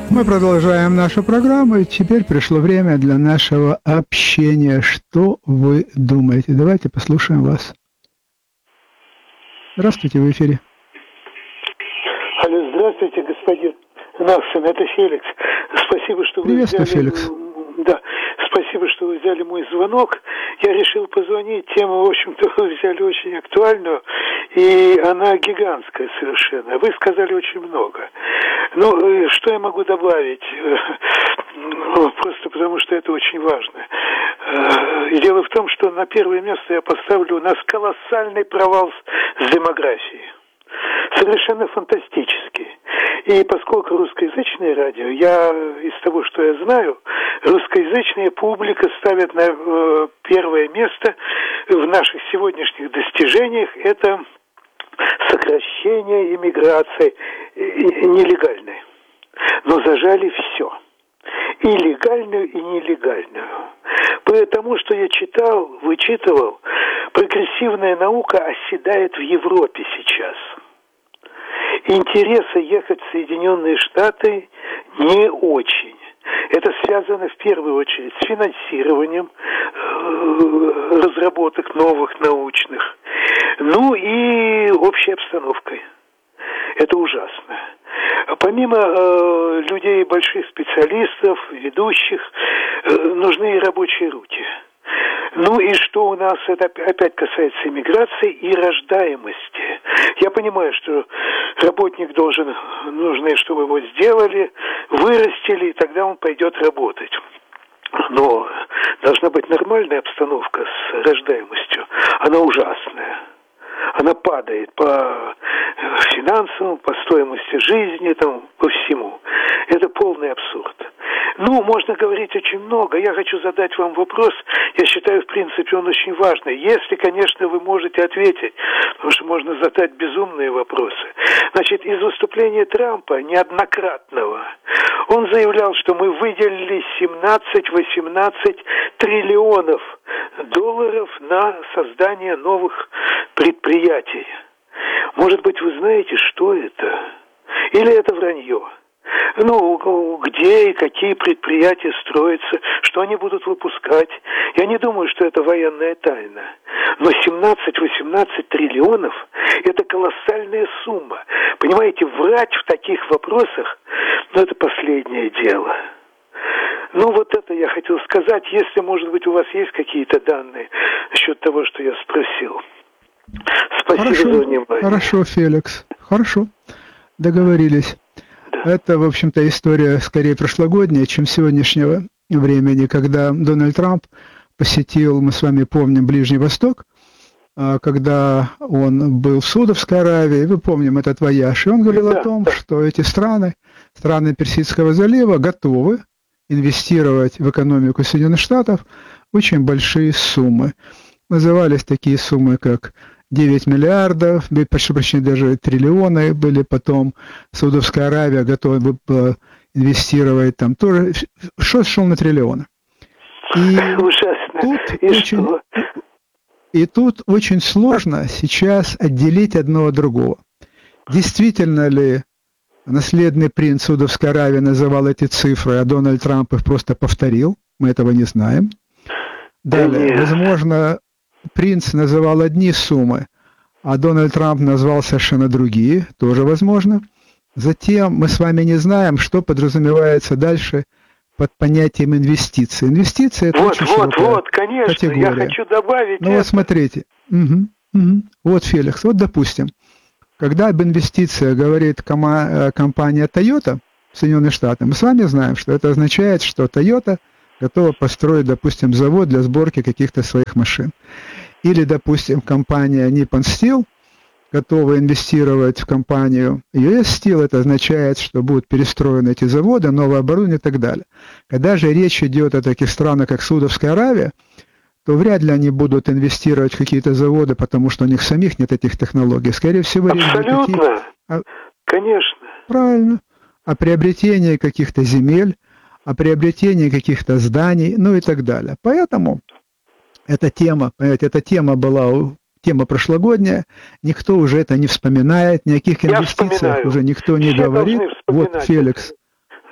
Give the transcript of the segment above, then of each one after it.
Мы продолжаем нашу программу, и теперь пришло время для нашего общения. Что вы думаете? Давайте послушаем вас. Здравствуйте, в эфире. Алло, здравствуйте, господин Наксон, это Феликс. Спасибо, что вы Приветствую, взяли... Феликс. Да, спасибо, что вы взяли мой звонок. Я решил позвонить. Тему, в общем-то, вы взяли очень актуальную, и она гигантская совершенно. Вы сказали очень много. Ну, что я могу добавить? Просто потому, что это очень важно. Дело в том, что на первое место я поставлю у нас колоссальный провал с демографией. Совершенно фантастический. И поскольку русскоязычное радио, я из того, что я знаю, русскоязычная публика ставит на первое место в наших сегодняшних достижениях это сокращение иммиграции нелегальной. Но зажали все. И легальную, и нелегальную. Потому что я читал, вычитывал, прогрессивная наука оседает в Европе сейчас. Интереса ехать в Соединенные Штаты не очень. Это связано в первую очередь с финансированием разработок новых научных, ну и общей обстановкой. Это ужасно. Помимо людей, больших специалистов, ведущих, нужны и рабочие руки. Ну и что у нас, это опять касается иммиграции и рождаемости. Я понимаю, что работник нужно, чтобы его сделали, вырастили, и тогда он пойдет работать. Но должна быть нормальная обстановка с рождаемостью. Она ужасная. Она падает по финансам, по стоимости жизни, там, по всему. Это полный абсурд. Ну, можно говорить очень много. Я хочу задать вам вопрос. Я считаю, в принципе, он очень важный. Если, конечно, вы можете ответить, потому что можно задать безумные вопросы. Значит, из выступления Трампа, неоднократного, он заявлял, что мы выделили 17-18 триллионов долларов на создание новых предприятий. Может быть, вы знаете, что это? Или это вранье? Ну, где и какие предприятия строятся, что они будут выпускать. Я не думаю, что это военная тайна. Но 17-18 триллионов – это колоссальная сумма. Понимаете, врать в таких вопросах, ну, это последнее дело. Ну, вот это я хотел сказать, если, может быть, у вас есть какие-то данные насчет того, что я спросил. Спасибо за внимание. Хорошо, Феликс. Хорошо. Договорились. Да. Это, в общем-то, история скорее прошлогодняя, чем сегодняшнего времени, когда Дональд Трамп посетил, мы с вами помним, Ближний Восток, когда он был в Саудовской Аравии, вы помним этот вояж, и он говорил о том, что эти страны Персидского залива готовы инвестировать в экономику Соединенных Штатов очень большие суммы. Назывались такие суммы, как 9 миллиардов, прошу прощения, даже триллионы были, потом Саудовская Аравия готова была инвестировать там тоже, шел на триллионы. И тут очень сложно сейчас отделить одно от другого. Действительно ли наследный принц Саудовской Аравии называл эти цифры, а Дональд Трамп их просто повторил? Мы этого не знаем. Далее, возможно, принц называл одни суммы, а Дональд Трамп назвал совершенно другие, тоже возможно. Затем мы с вами не знаем, что подразумевается дальше под понятием инвестиции. Инвестиции – это очень широкая конечно, категория. Я хочу добавить Ну вот смотрите, вот, Феликс, вот допустим, когда об инвестициях говорит компания Toyota в Соединенных Штатах, мы с вами знаем, что это означает, что Toyota готова построить, допустим, завод для сборки каких-то своих машин. Или, допустим, компания Nippon Steel готова инвестировать в компанию US Steel, это означает, что будут перестроены эти заводы, новое оборудование и так далее. Когда же речь идет о таких странах, как Саудовская Аравия, то вряд ли они будут инвестировать в какие-то заводы, потому что у них самих нет этих технологий. Скорее всего, речь идет о Абсолютно, конечно. Правильно. О приобретении каких-то земель, о приобретении каких-то зданий, ну и так далее. Поэтому эта тема, понимаете, эта тема была тема прошлогодняя, никто уже это не вспоминает, ни о каких инвестициях уже никто не говорит. Вот, Феликс,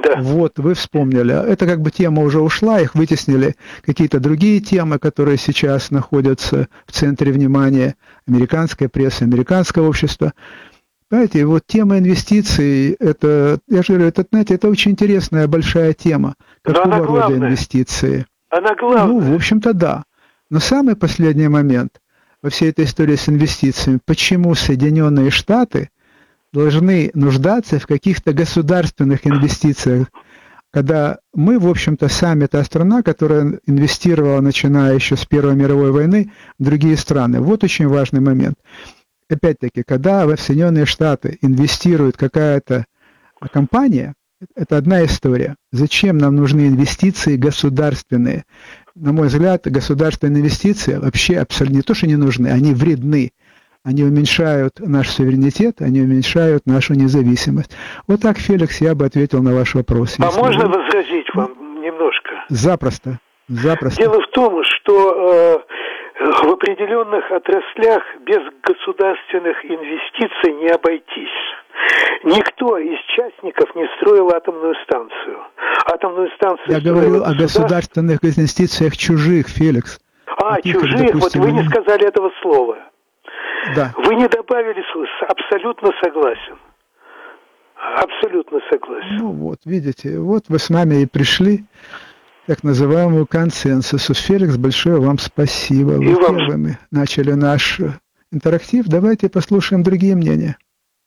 Да. Вот, вы вспомнили. Это как бы тема уже ушла, их вытеснили какие-то другие темы, которые сейчас находятся в центре внимания американской прессы, американского общества. Знаете, вот тема инвестиций, это, я же говорю, это, знаете, это очень интересная большая тема. Какого рода инвестиции? Она главная. Ну, в общем-то, да. Но самый последний момент во всей этой истории с инвестициями, почему Соединенные Штаты должны нуждаться в каких-то государственных инвестициях, когда мы, в общем-то, сами та страна, которая инвестировала, начиная еще с Первой мировой войны, в другие страны. Вот очень важный момент. Опять-таки, когда в Соединенные Штаты инвестирует какая-то компания, это одна история. Зачем нам нужны инвестиции государственные? На мой взгляд, государственные инвестиции вообще абсолютно не то, что не нужны, они вредны. Они уменьшают наш суверенитет, они уменьшают нашу независимость. Вот так, Феликс, я бы ответил на ваш вопрос. А можно возразить вам немножко? Запросто. Запросто. Дело в том, что в определенных отраслях без государственных инвестиций не обойтись. Никто из частников не строил атомную станцию. Атомную станцию я говорю о государственных инвестициях чужих, Феликс. Таких, чужих? Допустим, вот вы не сказали этого слова. Да. Вы не добавили, абсолютно согласен. Абсолютно согласен. Ну вот, видите, вот вы с нами и пришли к так называемому консенсусу. Феликс, большое вам спасибо. Вы первыми начали наш интерактив. Давайте послушаем другие мнения.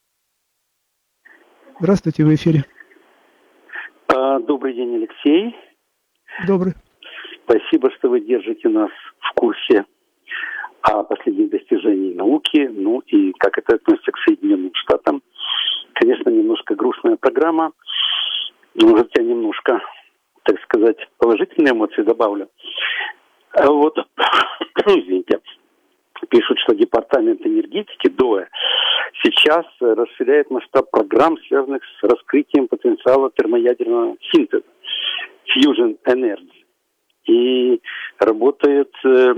Здравствуйте, в эфире. Добрый день, Алексей. Добрый. Спасибо, что вы держите нас в курсе о последних достижениях науки, ну и как это относится к Соединенным Штатам. Конечно, немножко грустная программа, но хотя немножко, так сказать, положительные эмоции добавлю. Вот, извините, пишут, что Департамент энергетики ДОЭ сейчас расширяет масштаб программ, связанных с раскрытием потенциала термоядерного синтеза, Fusion Energy. И работает,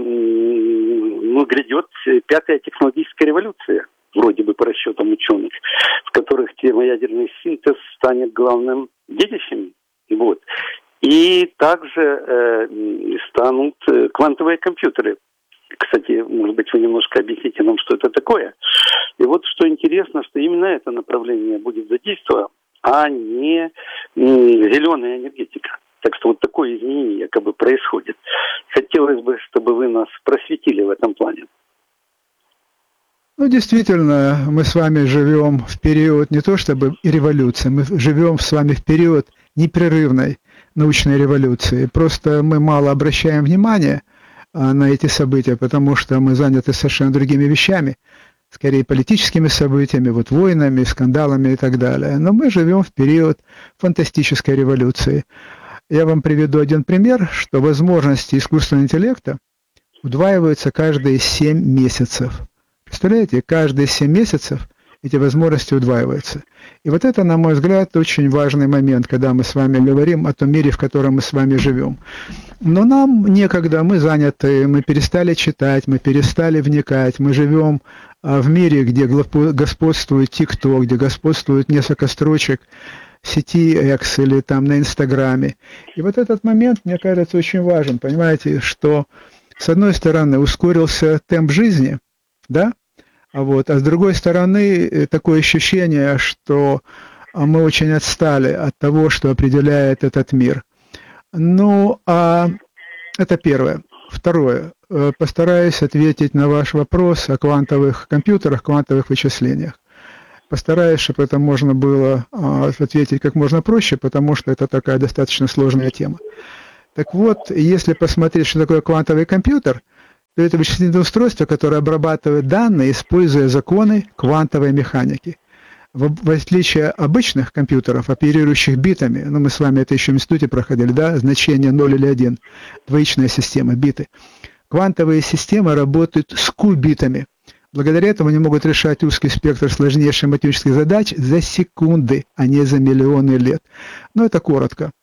грядет пятая технологическая революция, вроде бы по расчетам ученых, в которых термоядерный синтез станет главным детищем. Вот. И также станут квантовые компьютеры. Кстати, может быть, вы немножко объясните нам, что это такое. И вот что интересно, что именно это направление будет задействовано, а не зеленая энергетика. Так что вот такое изменение якобы происходит. Хотелось бы, чтобы вы нас просветили в этом плане. Ну, действительно, мы с вами живем в период не то чтобы революции, мы живем с вами в период непрерывной научной революции. Просто мы мало обращаем внимания на эти события, потому что мы заняты совершенно другими вещами, скорее политическими событиями, вот войнами, скандалами и так далее. Но мы живем в период фантастической революции. Я вам приведу один пример, что возможности искусственного интеллекта удваиваются каждые 7 месяцев. Представляете, каждые 7 месяцев эти возможности удваиваются. И вот это, на мой взгляд, очень важный момент, когда мы с вами говорим о том мире, в котором мы с вами живем. Но нам некогда, мы заняты, мы перестали читать, мы перестали вникать, мы живем в мире, где господствует TikTok, где господствует несколько строчек в сети X или там на Инстаграме. И вот этот момент, мне кажется, очень важен. Понимаете, что с одной стороны ускорился темп жизни, да, а с другой стороны такое ощущение, что мы очень отстали от того, что определяет этот мир. Ну, это первое. Второе. Постараюсь ответить на ваш вопрос о квантовых компьютерах, квантовых вычислениях. Постараюсь, чтобы это можно было ответить как можно проще, потому что это такая достаточно сложная тема. Так вот, если посмотреть, что такое квантовый компьютер, то это вычислительное устройство, которое обрабатывает данные, используя законы квантовой механики. В отличие от обычных компьютеров, оперирующих битами, мы с вами это еще в институте проходили, да, значение 0 или 1, двоичная система, биты. Квантовые системы работают с кубитами. Благодаря этому они могут решать узкий спектр сложнейших математических задач за секунды, а не за миллионы лет. Но это коротко.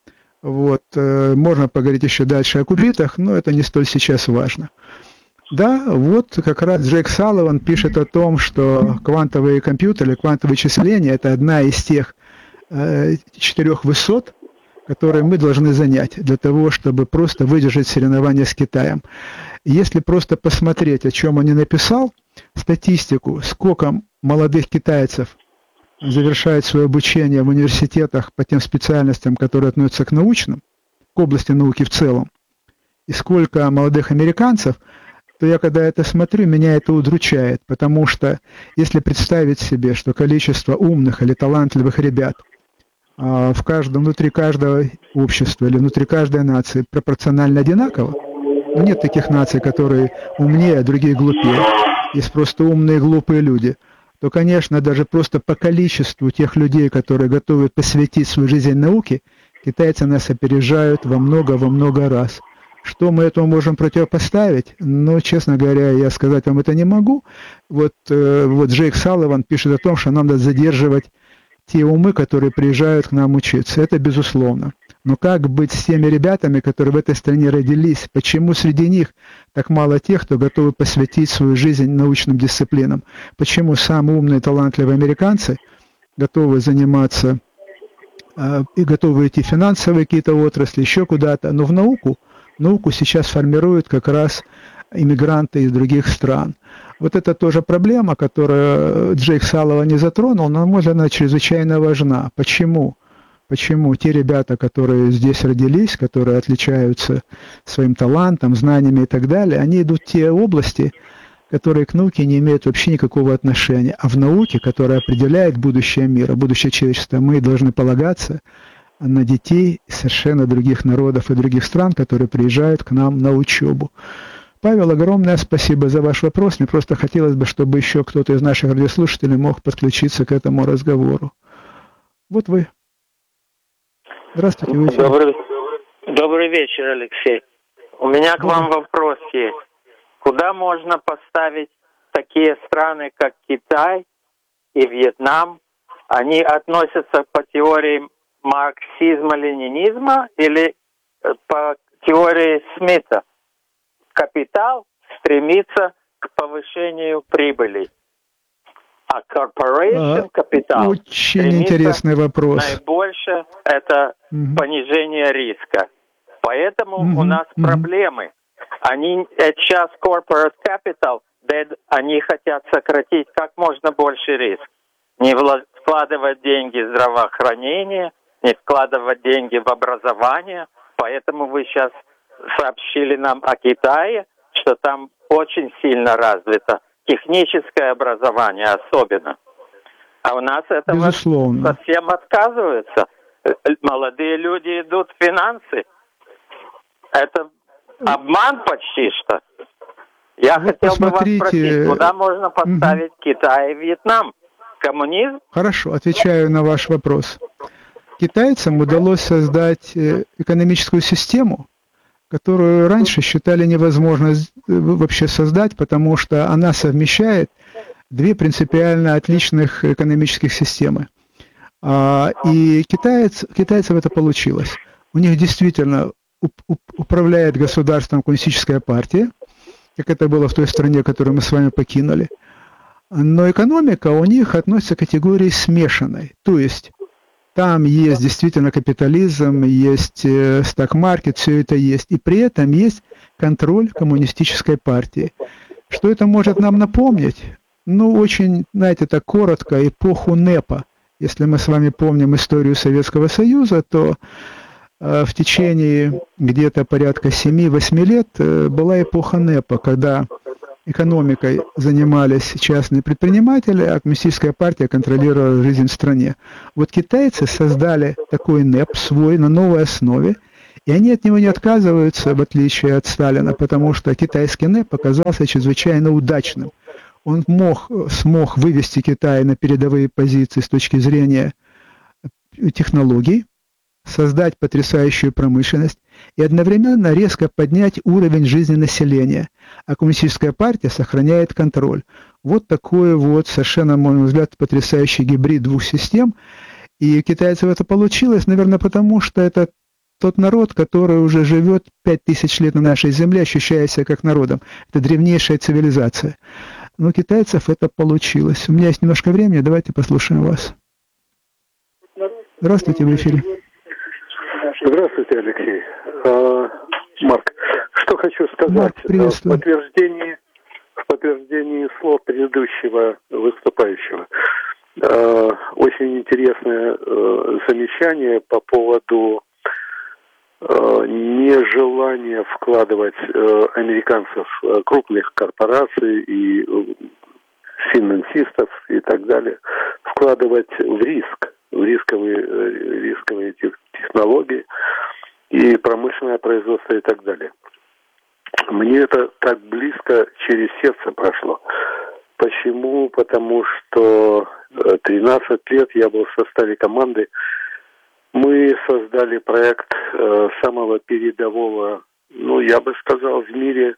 Можно поговорить еще дальше о кубитах, но это не столь сейчас важно. Да, вот как раз Джейк Салливан пишет о том, что квантовые компьютеры, квантовые вычисления – это одна из тех 4 высот, которые мы должны занять для того, чтобы просто выдержать соревнования с Китаем. Если просто посмотреть, о чем он не написал, статистику, сколько молодых китайцев завершает свое обучение в университетах по тем специальностям, которые относятся к научным, к области науки в целом, и сколько молодых американцев, то я, когда это смотрю, меня это удручает, потому что если представить себе, что количество умных или талантливых ребят внутри каждого общества или внутри каждой нации пропорционально одинаково, нет таких наций, которые умнее, а другие глупее, есть просто умные и глупые люди, то, конечно, даже просто по количеству тех людей, которые готовы посвятить свою жизнь науке, китайцы нас опережают во много раз. Что мы этому можем противопоставить? Ну, честно говоря, я сказать вам это не могу. Вот Джейк Салливан пишет о том, что нам надо задерживать те умы, которые приезжают к нам учиться. Это безусловно. Но как быть с теми ребятами, которые в этой стране родились? Почему среди них так мало тех, кто готовы посвятить свою жизнь научным дисциплинам? Почему самые умные, талантливые американцы готовы заниматься и готовы идти в финансовые какие-то отрасли, еще куда-то, но в науку сейчас формируют как раз иммигранты из других стран. Вот это тоже проблема, которую Джейк Салливан не затронул, но, на мой взгляд, она чрезвычайно важна. Почему? Почему те ребята, которые здесь родились, которые отличаются своим талантом, знаниями и так далее, они идут в те области, которые к науке не имеют вообще никакого отношения. А в науке, которая определяет будущее мира, будущее человечества, мы должны полагаться на детей совершенно других народов и других стран, которые приезжают к нам на учебу. Павел, огромное спасибо за ваш вопрос. Мне просто хотелось бы, чтобы еще кто-то из наших радиослушателей мог подключиться к этому разговору. Вот вы. Здравствуйте, вы. Добрый вечер, Алексей. У меня к вам вопрос есть. Куда можно поставить такие страны, как Китай и Вьетнам? Они относятся по теории марксизма-ленинизма или по теории Смита? Капитал стремится к повышению прибыли, а corporation капитал очень интересный вопрос. Наибольше это понижение риска. Поэтому у нас проблемы. Они сейчас corporate capital, они хотят сократить как можно больше риск. Не вкладывать деньги в здравоохранение, не вкладывать деньги в образование. Поэтому вы сейчас сообщили нам о Китае, что там очень сильно развито техническое образование особенно. А у нас этого совсем отказываются. Молодые люди идут в финансы. Это обман почти что. Я хотел бы вас спросить, куда можно поставить Китай и Вьетнам? Коммунизм? Хорошо, отвечаю на ваш вопрос. Китайцам удалось создать экономическую систему, которую раньше считали невозможно вообще создать, потому что она совмещает две принципиально отличных экономических системы. И китайцев это получилось. У них действительно управляет государством коммунистическая партия, как это было в той стране, которую мы с вами покинули. Но экономика у них относится к категории смешанной. То есть там есть действительно капитализм, есть сток-маркет, все это есть. И при этом есть контроль коммунистической партии. Что это может нам напомнить? Ну, очень, знаете, так коротко, эпоху НЭПа. Если мы с вами помним историю Советского Союза, то в течение где-то порядка 7-8 лет была эпоха НЭПа, когда экономикой занимались частные предприниматели, а коммунистическая партия контролировала жизнь в стране. Вот китайцы создали такой НЭП свой на новой основе, и они от него не отказываются, в отличие от Сталина, потому что китайский НЭП оказался чрезвычайно удачным. Он смог вывести Китай на передовые позиции с точки зрения технологий, создать потрясающую промышленность и одновременно резко поднять уровень жизни населения, а коммунистическая партия сохраняет контроль. Вот такой вот совершенно, на мой взгляд, потрясающий гибрид двух систем. И у китайцев это получилось, наверное, потому что это тот народ, который уже живет 5000 лет на нашей земле, ощущая себя как народом. Это древнейшая цивилизация. Но у китайцев это получилось. У меня есть немножко времени, давайте послушаем вас. Здравствуйте, в эфире. Здравствуйте, Алексей. Марк, что хочу сказать. В подтверждении слов предыдущего выступающего. Очень интересное замечание по поводу нежелания вкладывать американцев, крупных корпораций и финансистов и так далее, вкладывать в рисковые технологии и промышленное производство и так далее. Мне это так близко через сердце прошло. Почему? Потому что 13 лет я был в составе команды. Мы создали проект самого передового, я бы сказал, в мире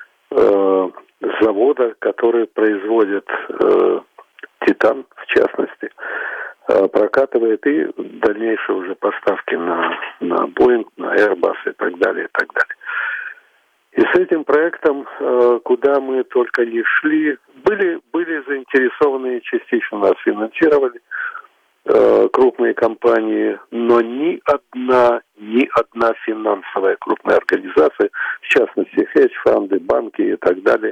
завода, который производит титан, в частности, прокатывает и дальнейшие уже поставки на Boeing, на Airbus и так далее, и так далее. И с этим проектом, куда мы только не шли, были заинтересованы, частично нас финансировали крупные компании, но ни одна финансовая крупная организация, в частности, хедж-фонды, банки и так далее,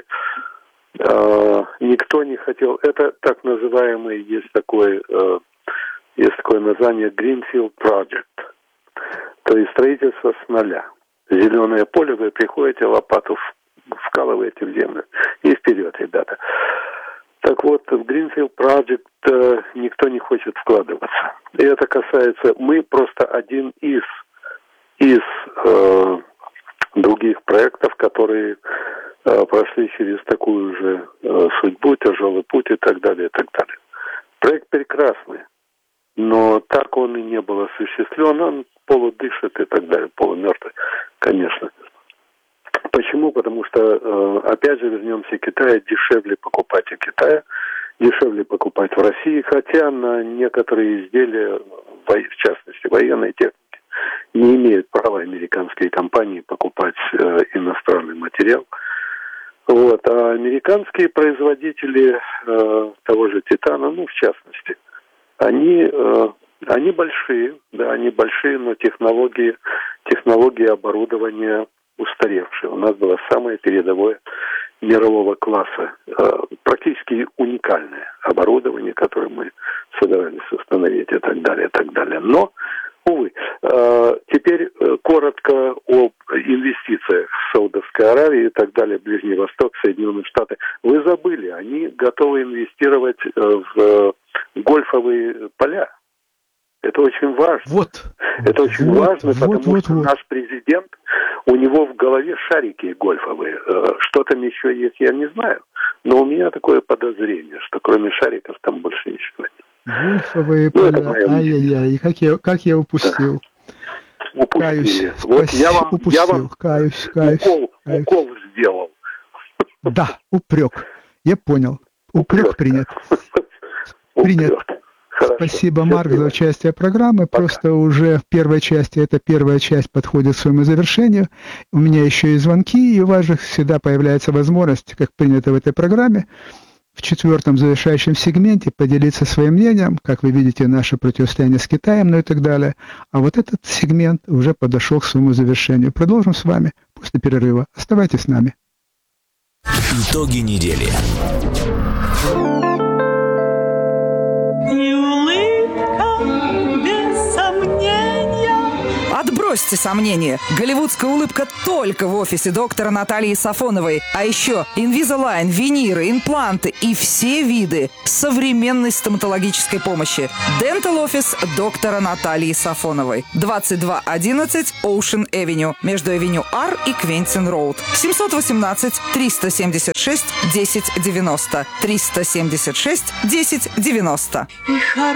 никто не хотел. Это так называемый, есть такое название Greenfield Project, то есть строительство с нуля. Зеленое поле, вы приходите, лопату вкалываете в землю и вперед, ребята. Так вот, в Greenfield Project никто не хочет вкладываться. И это касается, мы просто один из других проектов, которые прошли через такую же судьбу, тяжелый путь и так далее, и так далее. Проект прекрасный, но так он и не был осуществлен, он полудышит и так далее, полумертвый, конечно. Почему? Потому что, опять же, вернемся к Китаю, дешевле покупать у Китая, дешевле покупать в России, хотя на некоторые изделия, в частности военной техники, не имеют права американские компании покупать иностранный материал. Вот. А американские производители того же титана, в частности, они большие, да, они большие, но технологии оборудования устаревшие. У нас было самое передовое мирового класса, практически уникальное оборудование, которое мы собирались установить и так далее, и так далее. Но, увы, теперь коротко об инвестициях в Саудовской Аравии и так далее, Ближний Восток, Соединенные Штаты. Вы забыли, они готовы инвестировать в гольфовые поля. Это очень важно. Это очень важно, потому что наш президент, у него в голове шарики гольфовые. Что там еще есть, я не знаю. Но у меня такое подозрение, что кроме шариков там больше ничего нет. Гольфовые поля. Ай-яй-яй, как я упустил. Упустили. Каюсь. Вот я вам каюсь. Укол Да, упрек. Я понял. Упрек принят. Принят. Хорошо. Спасибо, Марк, за участие в программе. Пока. Просто уже в первой части, эта первая часть подходит к своему завершению. У меня еще и звонки, и у вас же всегда появляется возможность, как принято в этой программе, в четвертом завершающем сегменте поделиться своим мнением, как вы видите, наше противостояние с Китаем, и так далее. А вот этот сегмент уже подошел к своему завершению. Продолжим с вами после перерыва. Оставайтесь с нами. Итоги недели. Отбросьте сомнения. Голливудская улыбка только в офисе доктора Натальи Сафоновой. А еще Invisalign, виниры, импланты и все виды современной стоматологической помощи. Dental Office доктора Натальи Сафоновой. 2211 Ocean Avenue. Между Авеню R и Квентин Роуд. 718-376-1090. 376-1090.